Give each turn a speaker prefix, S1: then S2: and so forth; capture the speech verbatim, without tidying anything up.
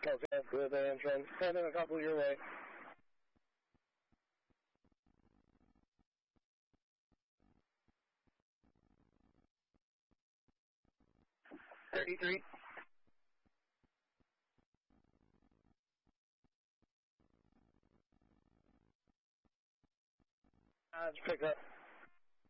S1: Copy that, good engine. Sending a couple your way. thirty-three. Uh, pick up.